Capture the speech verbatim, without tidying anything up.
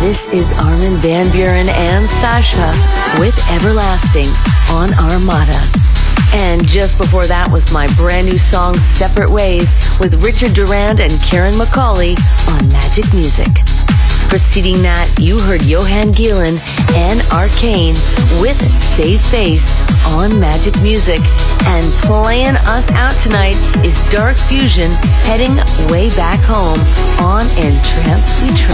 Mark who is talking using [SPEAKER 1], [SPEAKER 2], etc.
[SPEAKER 1] This is Armin van Buuren and Sasha with Everlasting on Armada. And just before that was my brand new song Separate Ways with Richard Durand and Karen McCauley on Magic Music. Preceding that, you heard Johan Gielen and Arcane with Save Face on Magic Music. And playing us out tonight is Dark Fusion heading way back home on Entrance We Trust.